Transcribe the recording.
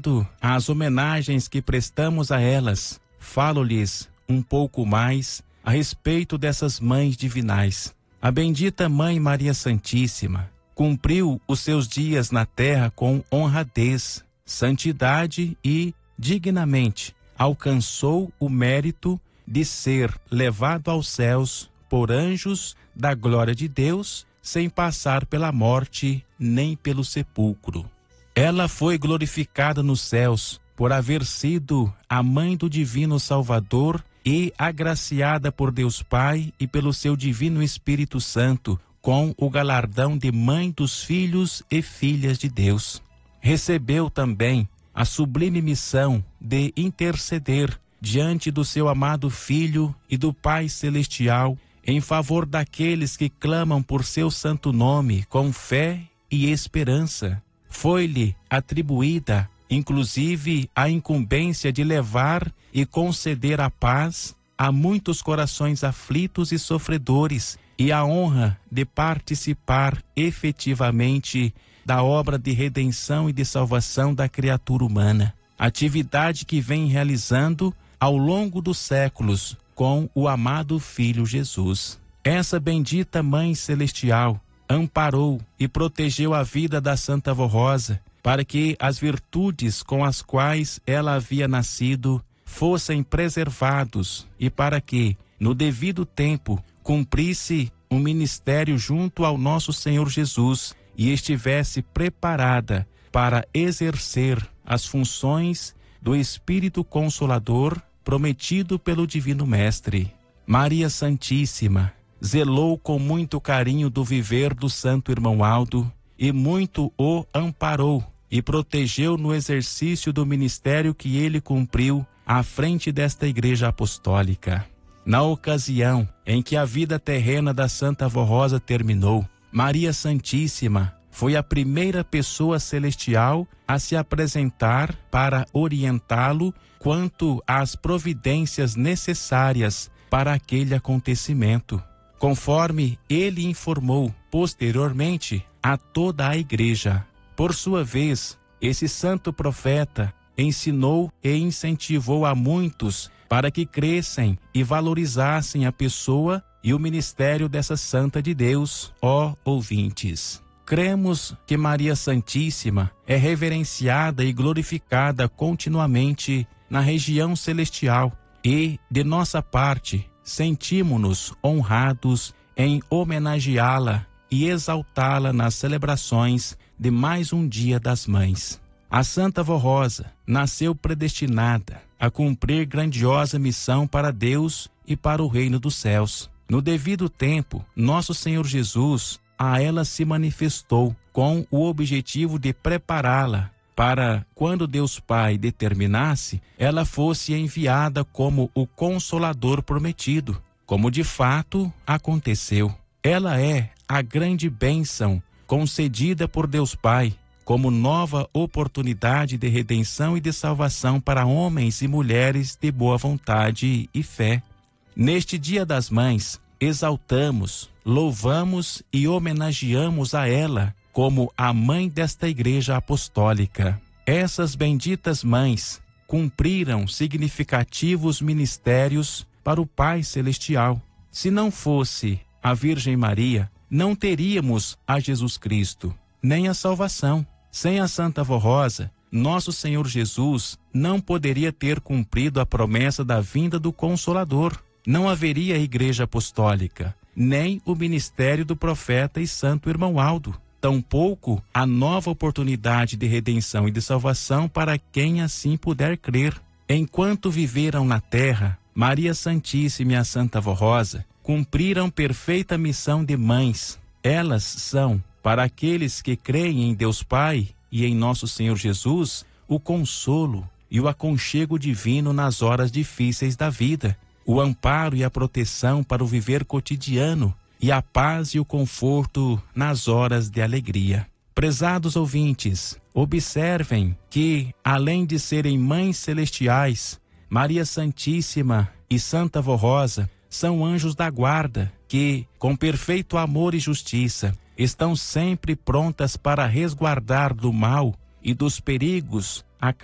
lembrando as homenagens que prestamos a elas, falo-lhes um pouco mais a respeito dessas mães divinais. A bendita Mãe Maria Santíssima cumpriu os seus dias na terra com honradez, santidade e, dignamente, alcançou o mérito de ser levado aos céus por anjos da glória de Deus, sem passar pela morte nem pelo sepulcro. Ela foi glorificada nos céus por haver sido a mãe do divino Salvador e agraciada por Deus Pai e pelo seu divino Espírito Santo com o galardão de mãe dos filhos e filhas de Deus. Recebeu também a sublime missão de interceder diante do seu amado Filho e do Pai Celestial em favor daqueles que clamam por seu santo nome com fé e esperança. Foi-lhe atribuída, inclusive, a incumbência de levar e conceder a paz a muitos corações aflitos e sofredores e a honra de participar efetivamente da obra de redenção e de salvação da criatura humana. Atividade que vem realizando ao longo dos séculos com o amado Filho Jesus. Essa bendita Mãe Celestial amparou e protegeu a vida da Santa Avó Rosa, para que as virtudes com as quais ela havia nascido fossem preservados e para que, no devido tempo, cumprisse um ministério junto ao nosso Senhor Jesus e estivesse preparada para exercer as funções do Espírito Consolador prometido pelo Divino Mestre. Maria Santíssima zelou com muito carinho do viver do santo irmão Aldo e muito o amparou e protegeu no exercício do ministério que ele cumpriu à frente desta Igreja Apostólica. Na ocasião em que a vida terrena da Santa Avó Rosa terminou, Maria Santíssima foi a primeira pessoa celestial a se apresentar para orientá-lo quanto às providências necessárias para aquele acontecimento, conforme ele informou posteriormente a toda a Igreja. Por sua vez, esse santo profeta ensinou e incentivou a muitos para que crescem e valorizassem a pessoa e o ministério dessa Santa de Deus, ó ouvintes. Cremos que Maria Santíssima é reverenciada e glorificada continuamente na região celestial e, de nossa parte, sentimos-nos honrados em homenageá-la e exaltá-la nas celebrações de mais um Dia das Mães. A Santa Avó Rosa nasceu predestinada a cumprir grandiosa missão para Deus e para o reino dos céus. No devido tempo, nosso Senhor Jesus a ela se manifestou com o objetivo de prepará-la para, quando Deus Pai determinasse, ela fosse enviada como o Consolador prometido, como de fato aconteceu. Ela é a grande bênção concedida por Deus Pai, como nova oportunidade de redenção e de salvação para homens e mulheres de boa vontade e fé. Neste Dia das Mães, exaltamos, louvamos e homenageamos a ela como a mãe desta Igreja Apostólica. Essas benditas mães cumpriram significativos ministérios para o Pai Celestial. Se não fosse a Virgem Maria, não teríamos a Jesus Cristo, nem a salvação. Sem a Santa Avó Rosa, nosso Senhor Jesus não poderia ter cumprido a promessa da vinda do Consolador. Não haveria Igreja Apostólica, nem o ministério do profeta e santo irmão Aldo, tampouco a nova oportunidade de redenção e de salvação para quem assim puder crer. Enquanto viveram na terra, Maria Santíssima e a Santa Avó Rosa cumpriram perfeita missão de mães. Elas são, para aqueles que creem em Deus Pai e em nosso Senhor Jesus, o consolo e o aconchego divino nas horas difíceis da vida, o amparo e a proteção para o viver cotidiano e a paz e o conforto nas horas de alegria. Prezados ouvintes, observem que, além de serem mães celestiais, Maria Santíssima e Santa Avó Rosa são anjos da guarda que, com perfeito amor e justiça, estão sempre prontas para resguardar do mal e dos perigos